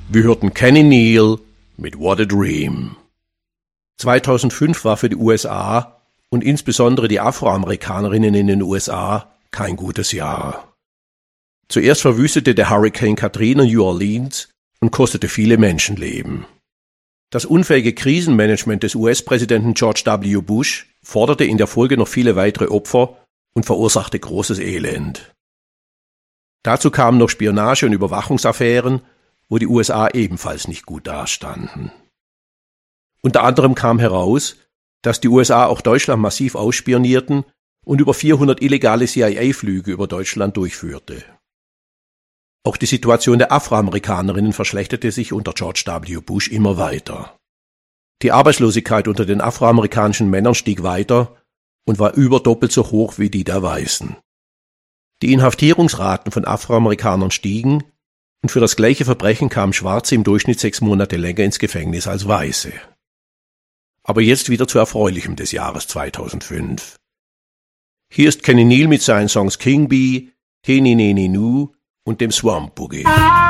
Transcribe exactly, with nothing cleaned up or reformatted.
Wir hörten Kenny Neal mit What a Dream. zweitausendfünf war für die U S A und insbesondere die Afroamerikanerinnen in den U S A kein gutes Jahr. Zuerst verwüstete der Hurrikan Katrina New Orleans und kostete viele Menschenleben. Das unfähige Krisenmanagement des U S-Präsidenten George W. Bush forderte in der Folge noch viele weitere Opfer und verursachte großes Elend. Dazu kamen noch Spionage- und Überwachungsaffären, wo die U S A ebenfalls nicht gut dastanden. Unter anderem kam heraus, dass die U S A auch Deutschland massiv ausspionierten und über vierhundert illegale C I A-Flüge über Deutschland durchführte. Auch die Situation der Afroamerikanerinnen verschlechterte sich unter George W. Bush immer weiter. Die Arbeitslosigkeit unter den afroamerikanischen Männern stieg weiter und war über doppelt so hoch wie die der Weißen. Die Inhaftierungsraten von Afroamerikanern stiegen und für das gleiche Verbrechen kamen Schwarze im Durchschnitt sechs Monate länger ins Gefängnis als Weiße. Aber jetzt wieder zu Erfreulichem des Jahres zweitausendfünf. Hier ist Kenny Neal mit seinen Songs King Bee, Teni Neni Nu und dem Swamp Boogie.